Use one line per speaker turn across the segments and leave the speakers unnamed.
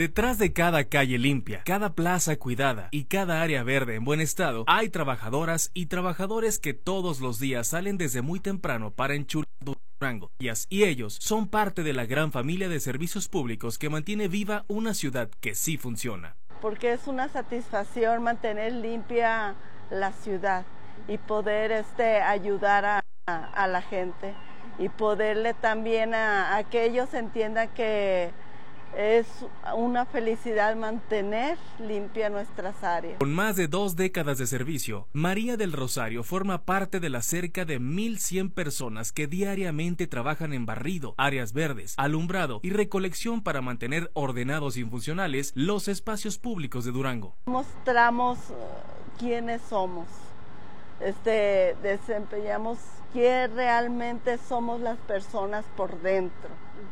Detrás de cada calle limpia, cada plaza cuidada y cada área verde en buen estado, hay trabajadoras y trabajadores que todos los días salen desde muy temprano para enchular Durango. Y ellos son parte de la gran familia de servicios públicos que mantiene viva una ciudad que sí funciona.
Porque es una satisfacción mantener limpia la ciudad y poder ayudar a la gente y poderle también a que ellos entiendan que es una felicidad mantener limpia nuestras áreas.
Con más de 2 décadas de servicio, María del Rosario forma parte de las cerca de 1,100 personas que diariamente trabajan en barrido, áreas verdes, alumbrado y recolección para mantener ordenados y funcionales los espacios públicos de Durango.
Mostramos quiénes somos, desempeñamos quién realmente somos las personas por dentro.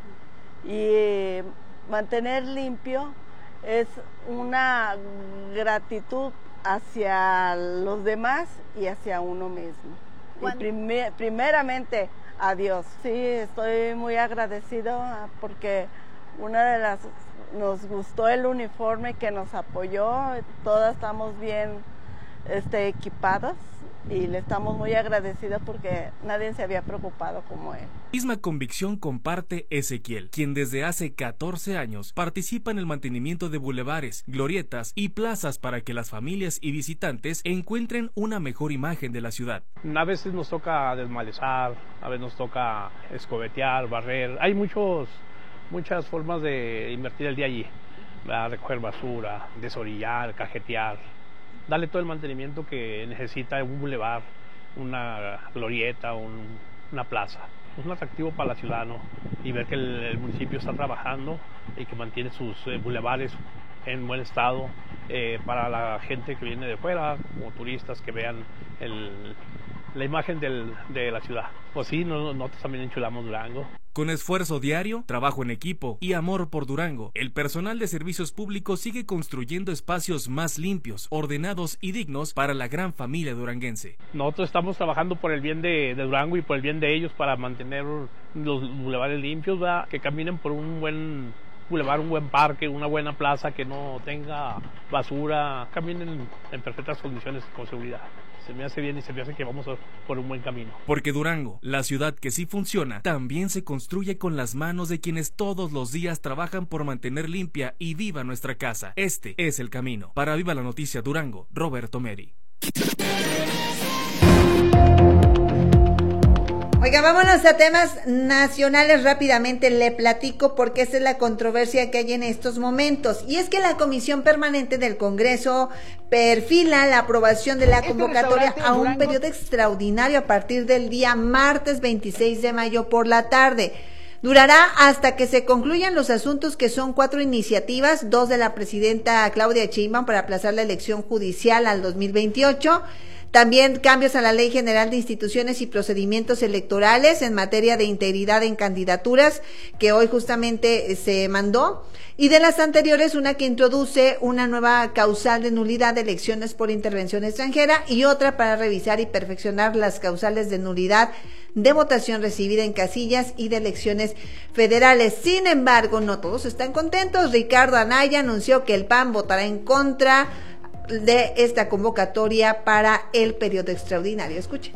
Y mantener limpio es una gratitud hacia los demás y hacia uno mismo. Y primeramente a Dios. Sí, estoy muy agradecido porque nos gustó el uniforme que nos apoyó, todas estamos bien equipadas. Y le estamos muy agradecidos porque nadie se había preocupado como él.
Misma convicción comparte Ezequiel, quien desde hace 14 años participa en el mantenimiento de bulevares, glorietas y plazas para que las familias y visitantes encuentren una mejor imagen de la ciudad.
A veces nos toca desmalezar, a veces nos toca escobetear, barrer. Hay muchas formas de invertir el día allí, recoger basura, desorillar, cajetear. Darle todo el mantenimiento que necesita un bulevar, una glorieta, una plaza. Es un atractivo para la ciudad, ¿no? Y ver que el municipio está trabajando y que mantiene sus bulevares en buen estado para la gente que viene de fuera, como turistas que vean la imagen de la ciudad. Pues sí, nosotros también enchulamos Durango.
Con esfuerzo diario, trabajo en equipo y amor por Durango, el personal de servicios públicos sigue construyendo espacios más limpios, ordenados y dignos para la gran familia duranguense.
Nosotros estamos trabajando por el bien de Durango y por el bien de ellos para mantener los bulevares limpios, ¿verdad? Que caminen por un buen bulevar, un buen parque, una buena plaza, que no tenga basura, caminen en perfectas condiciones con seguridad. Se me hace bien y se me hace que vamos por un buen camino.
Porque Durango, la ciudad que sí funciona, también se construye con las manos de quienes todos los días trabajan por mantener limpia y viva nuestra casa. Este es el camino. Para Viva la Noticia Durango, Roberto Meri.
Oiga, vámonos a temas nacionales rápidamente, le platico porque esa es la controversia que hay en estos momentos. Y es que la Comisión Permanente del Congreso perfila la aprobación de la convocatoria a un periodo extraordinario a partir del día martes 26 de mayo por la tarde. Durará hasta que se concluyan los asuntos, que son 4 iniciativas, 2 de la presidenta Claudia Sheinbaum para aplazar la elección judicial al 2028, también cambios a la Ley General de Instituciones y Procedimientos Electorales en materia de integridad en candidaturas, que hoy justamente se mandó, y de las anteriores una que introduce una nueva causal de nulidad de elecciones por intervención extranjera y otra para revisar y perfeccionar las causales de nulidad de votación recibida en casillas y de elecciones federales. Sin embargo, no todos están contentos. Ricardo Anaya anunció que el PAN votará en contra de esta convocatoria para el periodo extraordinario. Escuchen.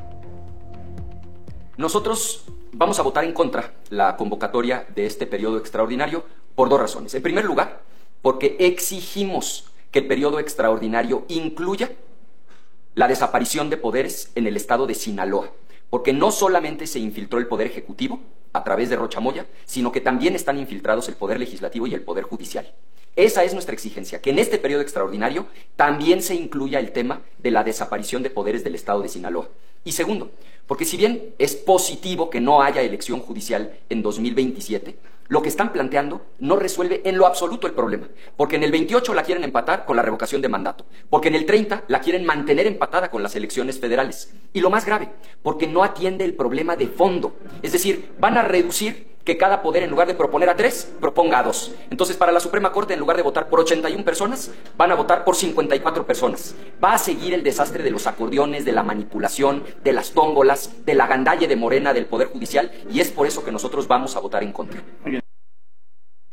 Nosotros vamos a votar en contra la convocatoria de este periodo extraordinario por 2 razones. En primer lugar, porque exigimos que el periodo extraordinario incluya la desaparición de poderes en el estado de Sinaloa, porque no solamente se infiltró el poder ejecutivo a través de Rocha Moya, sino que también están infiltrados el poder legislativo y el poder judicial. Esa es nuestra exigencia, que en este periodo extraordinario también se incluya el tema de la desaparición de poderes del estado de Sinaloa. Y segundo, porque si bien es positivo que no haya elección judicial en 2027, lo que están planteando no resuelve en lo absoluto el problema, porque en el 28 la quieren empatar con la revocación de mandato, porque en el 30 la quieren mantener empatada con las elecciones federales, y lo más grave, porque no atiende el problema de fondo, es decir, van a reducir que cada poder, en lugar de proponer a 3, proponga a 2. Entonces, para la Suprema Corte, en lugar de votar por 81 personas, van a votar por 54 personas. Va a seguir el desastre de los acordeones, de la manipulación, de las tómbolas, de la gandalle de Morena del Poder Judicial, y es por eso que nosotros vamos a votar en contra.